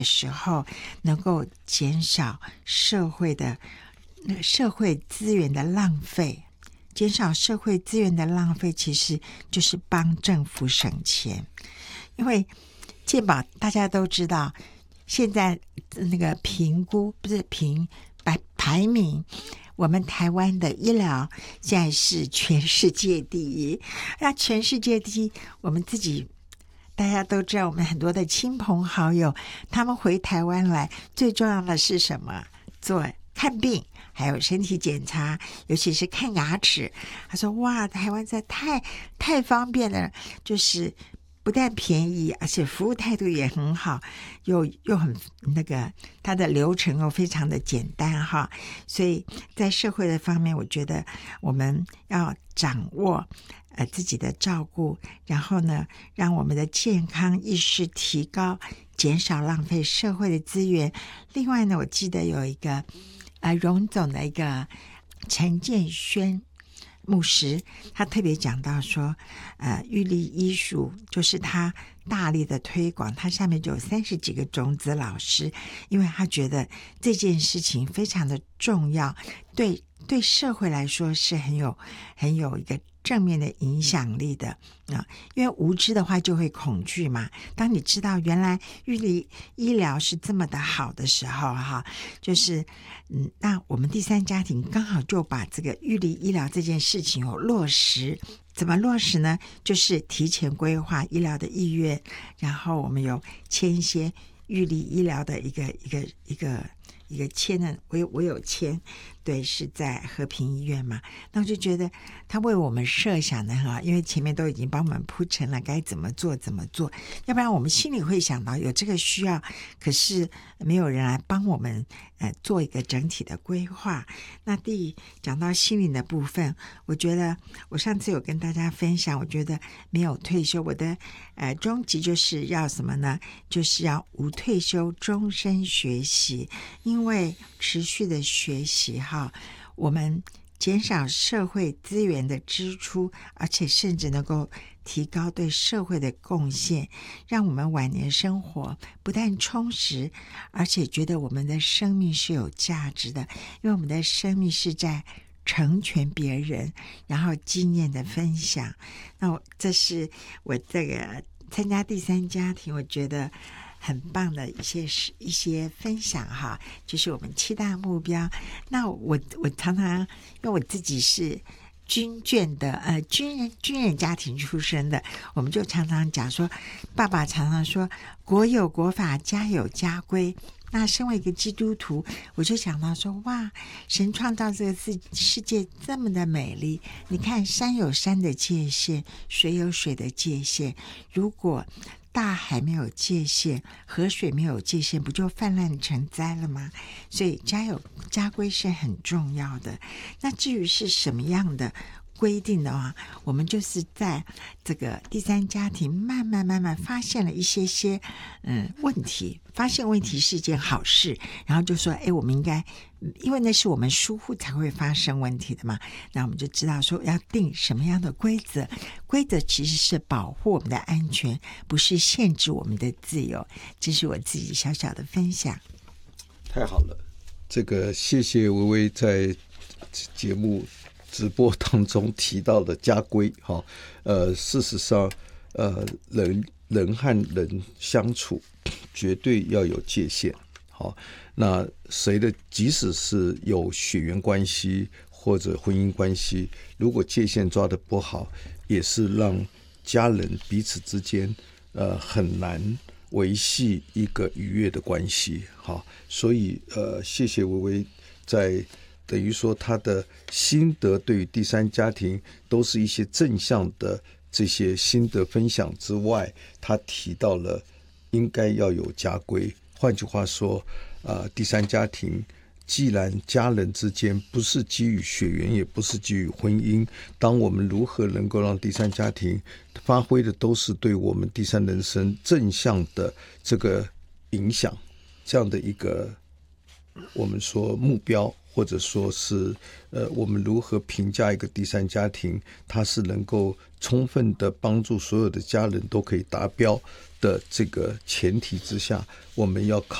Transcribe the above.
时候，能够减少社会资源的浪费。减少社会资源的浪费，其实就是帮政府省钱。因为健保大家都知道，现在那个评估不是排名，我们台湾的医疗现在是全世界第一。那全世界第一，我们自己大家都知道，我们很多的亲朋好友，他们回台湾来，最重要的是什么？做看病，还有身体检查，尤其是看牙齿。他说：“哇，台湾这太方便了，就是不但便宜，而且服务态度也很好，又很那个，它的流程又非常的简单哈。所以在社会的方面，我觉得我们要掌握自己的照顾，然后呢，让我们的健康意识提高，减少浪费社会的资源。另外呢，我记得有一个荣总的一个陈建轩牧师，他特别讲到说，玉立医术就是他大力的推广，他下面就有30几个种子老师，因为他觉得这件事情非常的重要，对社会来说是很有一个正面的影响力的因为无知的话就会恐惧嘛。当你知道原来玉立医疗是这么的好的时候就是那我们第三家庭刚好就把这个玉立医疗这件事情有落实。怎么落实呢？就是提前规划医疗的意愿，然后我们有签一些玉立医疗的一个签呢，我有签，对，是在和平医院嘛。那我就觉得他为我们设想的因为前面都已经帮我们铺陈了该怎么做，要不然我们心里会想到有这个需要，可是没有人来帮我们做一个整体的规划。那讲到心灵的部分，我觉得我上次有跟大家分享，我觉得没有退休，我的终极就是要什么呢？就是要无退休，终身学习。因为持续的学习我们减少社会资源的支出，而且甚至能够提高对社会的贡献，让我们晚年生活不但充实，而且觉得我们的生命是有价值的，因为我们的生命是在成全别人，然后经验的分享。那这是我这个参加第三家庭我觉得很棒的一些分享就是我们7大目标。那我常常因为我自己是军眷的军人家庭出身的，我们就常常讲说，爸爸常常说国有国法，家有家规。那身为一个基督徒，我就想到说，哇，神创造这个世界这么的美丽，你看山有山的界限，水有水的界限，如果大海没有界限，河水没有界限，不就泛滥成灾了吗？所以家有家规是很重要的。那至于是什么样的规定的话，我们就是在这个第三家庭慢慢发现了一些问题，发现问题是一件好事，然后就说我们应该，因为那是我们疏忽才会发生问题的嘛，那我们就知道说要定什么样的规则其实是保护我们的安全，不是限制我们的自由。这是我自己小小的分享。 太好了，这个谢谢薇薇在节目直播当中提到的家规事实上人和人相处绝对要有界限那谁的即使是有血缘关系或者婚姻关系，如果界限抓得不好，也是让家人彼此之间很难维系一个愉悦的关系所以谢谢薇薇在等于说他的心得对于第三家庭都是一些正向的这些心得分享之外，他提到了应该要有家规。换句话说第三家庭既然家人之间不是基于血缘，也不是基于婚姻，当我们如何能够让第三家庭发挥的都是对我们第三人生正向的这个影响，这样的一个我们说目标，或者说是我们如何评价一个第三家庭，它是能够充分的帮助所有的家人都可以达标的这个前提之下，我们要考